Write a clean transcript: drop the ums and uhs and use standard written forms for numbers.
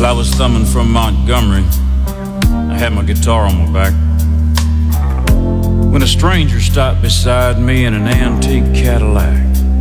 I was thumbing from Montgomery. I had my guitar on my back when a stranger stopped beside me in an antique Cadillac.